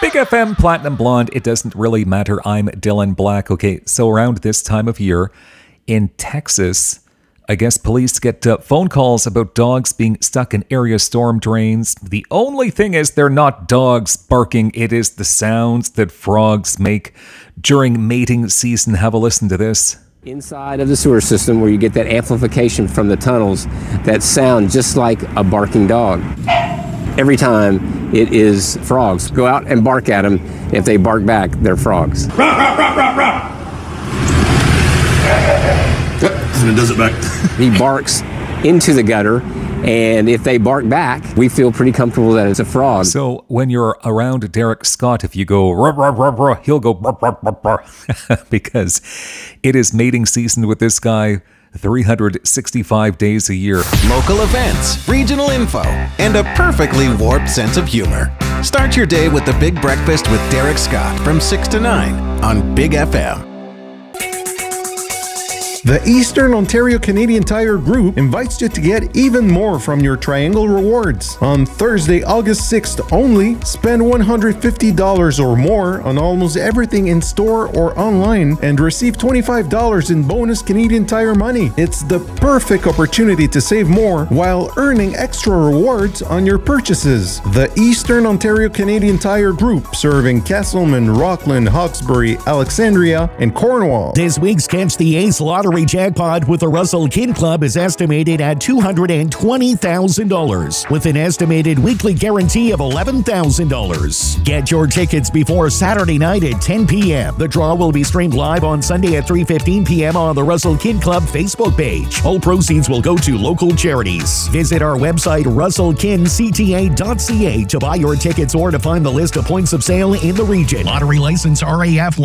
Big FM Platinum Blonde, it doesn't really matter. I'm Dylan Black. Okay, so around this time of year in Texas, I guess police get phone calls about dogs being stuck in area storm drains. The only thing is they're not dogs barking. It is the sounds that frogs make during mating season. Have a listen to this. Inside of the sewer system where you get that amplification from the tunnels that sound just like a barking dog. Every time it is frogs. Go out and bark at them. If they bark back, they're frogs. And it does it back. He barks into the gutter, and if they bark back, we feel pretty comfortable that it's a frog. So when you're around Derek Scott, if you go ruh, ruh, ruh, ruh, he'll go ruh, ruh, ruh, ruh, because it is mating season with this guy 365 days a year. Local events, regional info, and a perfectly warped sense of humor. Start your day with the Big Breakfast with Derek Scott from 6 to 9 on Big FM. The Eastern Ontario Canadian Tire Group invites you to get even more from your Triangle Rewards. On Thursday, August 6th only, spend $150 or more on almost everything in store or online and receive $25 in bonus Canadian Tire money. It's the perfect opportunity to save more while earning extra rewards on your purchases. The Eastern Ontario Canadian Tire Group, serving Castleman, Rockland, Hawkesbury, Alexandria, and Cornwall. This week's Catch the Ace lottery jackpot with the Russell Kin Club is estimated at $220,000 with an estimated weekly guarantee of $11,000. Get your tickets before Saturday night at 10 p.m. The draw will be streamed live on Sunday at 3:15 p.m. on the Russell Kin Club Facebook page. All proceeds will go to local charities. Visit our website russellkincta.ca to buy your tickets or to find the list of points of sale in the region. Lottery license RAF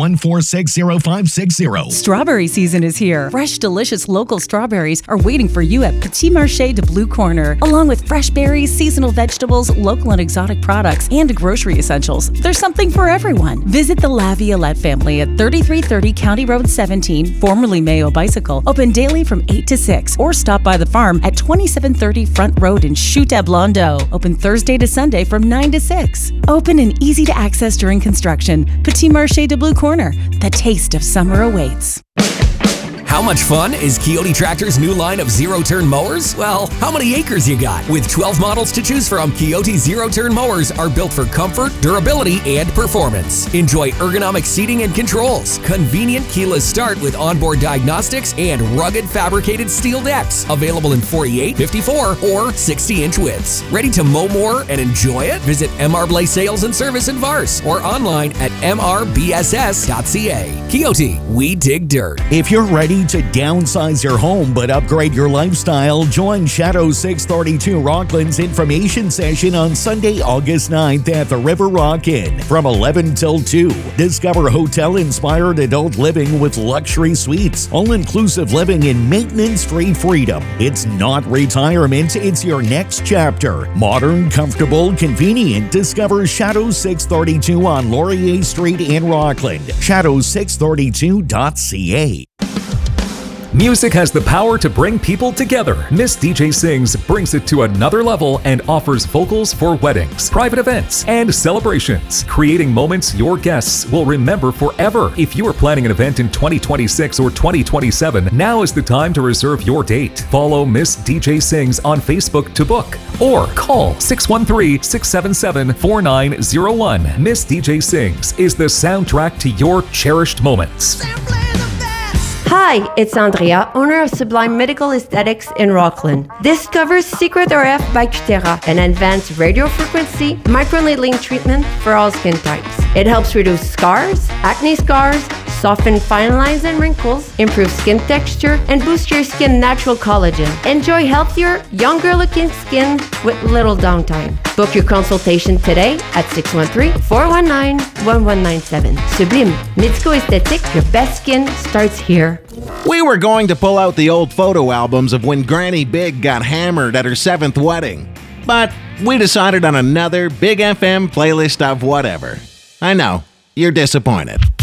1460560. Strawberry season is here. Fresh, delicious local strawberries are waiting for you at Petit Marché de Blue Corner. Along with fresh berries, seasonal vegetables, local and exotic products, and grocery essentials, there's something for everyone. Visit the La Violette family at 3330 County Road 17, formerly Mayo Bicycle, open daily from 8 to 6, or stop by the farm at 2730 Front Road in Chute à Blondeau, open Thursday to Sunday from 9 to 6. Open and easy to access during construction. Petit Marché de Blue Corner. The taste of summer awaits. How much fun is Kioti Tractor's new line of zero-turn mowers? Well, how many acres you got? With 12 models to choose from, Kioti zero-turn mowers are built for comfort, durability, and performance. Enjoy ergonomic seating and controls, convenient keyless start with onboard diagnostics, and rugged fabricated steel decks. Available in 48, 54, or 60-inch widths. Ready to mow more and enjoy it? Visit MR Blaze Sales and Service in Vars or online at mrbss.ca. Kioti, we dig dirt. If you're ready to downsize your home but upgrade your lifestyle, join Shadow 632 Rockland's information session on Sunday, August 9th at the River Rock Inn from 11 till 2. Discover hotel-inspired adult living with luxury suites, all-inclusive living and maintenance-free freedom. It's not retirement, it's your next chapter. Modern, comfortable, convenient. Discover Shadow 632 on Laurier Street in Rockland. Shadow632.ca. Music has the power to bring people together. Miss DJ Sings brings it to another level and offers vocals for weddings, private events, and celebrations, creating moments your guests will remember forever. If you are planning an event in 2026 or 2027, now is the time to reserve your date. Follow Miss DJ Sings on Facebook to book or call 613-677-4901. Miss DJ Sings is the soundtrack to your cherished moments. Hi, it's Andrea, owner of Sublime Medical Aesthetics in Rockland. Discover Secret RF by Cutera, an advanced radiofrequency microneedling treatment for all skin types. It helps reduce scars, acne scars, soften fine lines and wrinkles, improve skin texture, and boost your skin's natural collagen. Enjoy healthier, younger-looking skin with little downtime. Book your consultation today at 613-419-1197. Sublime Medical Aesthetics, your best skin starts here. We were going to pull out the old photo albums of when Granny Big got hammered at her 7th wedding, but we decided on another Big FM playlist of whatever. I know, you're disappointed.